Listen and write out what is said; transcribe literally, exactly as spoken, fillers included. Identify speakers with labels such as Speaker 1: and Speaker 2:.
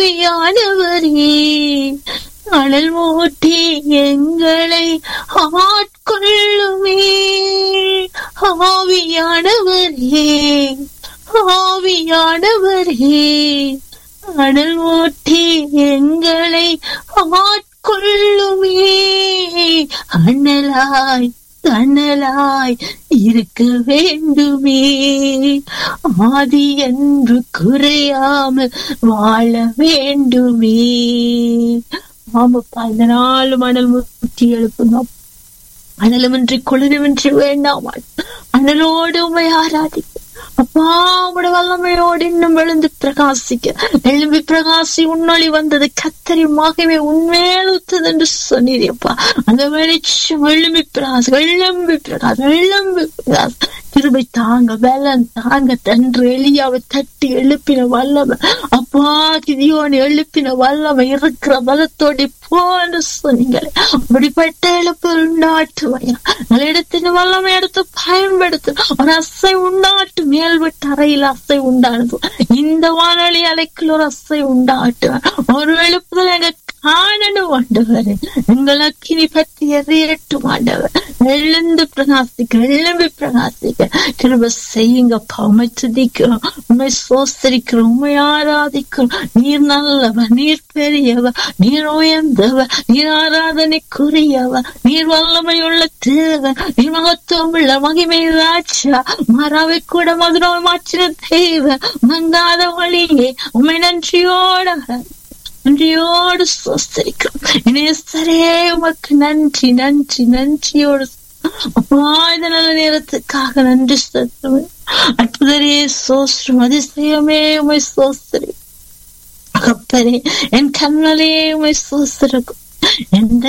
Speaker 1: ஆவியானவரே அனல் மூட்டி எங்களை ஆட்கொள்ளுமே. ஆவியானவரே ஆவியானவரே அனல் மூட்டி எங்களை ஆட்கொள்ளுமே. அனலாய் தனலாய் இருக்க வேண்டுமே. ஆதி என்று குறையாமல் வாழ வேண்டுமே. ஆமாப்பா, இந்த நாலு மணல் மூட்டி எழுப்புங்க. அனலுமின்றி குளிருமின்றி வேண்டாமல் அனலோடு உமை ஆராதிக்க அப்பா. உட வல்லமையோடு இன்னும் எழுந்து பிரகாசிக்க எழும்பி பிரகாசி உன்னொளி வந்தது கத்தரி மகிமை உண்மையழுத்தது என்று சொன்னீரியப்பா. அந்த வெளிச்சம் எழும்பி பிரகாசம் எழும்பி பிரகாசம் எழும்பி பிரகாசம் கிருபை தாங்க பலன் தாங்க தன்று எலியாவை தட்டி எழுப்பின வல்லமை அப்பா. கிதியோன் எழுப்பின வல்லமை இருக்கிற பலத்தோடி போன்னு சொன்னீங்களே. அப்படிப்பட்ட எழுப்பு உண்டாட்டுவையா நல்ல இடத்தின் வல்லமை எடுத்து பயன்படுத்து. ஒரு அசை உண்டாட்டு. மேல் விட்டு அறையில் அசை உண்டானது. இந்த வானொலி அலைக்குள் ஒரு அசை உண்டாட்டு. ஒரு எழுப்புதல் எங்க காணணும் ஆண்டவர். எங்களுக்கு இனி பற்றி எறியட்டும் ஆண்டவர். எழுந்து பிரகாசிக்க எழும்பி பிரகாசிக்க கிருபை செய்யுங்கப்பா. உண்மை துதிக்கிறோம், உண்மை சோசரிக்கிறோம், உண்மை ஆராதிக்கிறோம். நீர் நல்லவர், நீர் பெரியவர், நீர் உயர்ந்தவர், நீர் ஆராதனைக்குரியவர், நீர் வல்லமையுள்ள தேவன், நீர் மகத்துவம் உள்ள மகிமை ராஜா. மாறாவை கூட மதுரம் மாற்றின தேவன், மங்காத வழியே உண்மை நன்றியோட நன்றியோடு சோஸ்தரிக்கிறோம். இனேசரே உமக்கு நன்றி நன்றி நன்றியோடு அப்பா. இந்த நல்ல நேரத்துக்காக நன்றி செலுத்துவேன். அற்புதரே சோஸ்திரம் அதிசயமே உமை சோஸ்திரி. அப்பனே என் கண்ணலே உமை சோஸ்திருக்கும். எந்த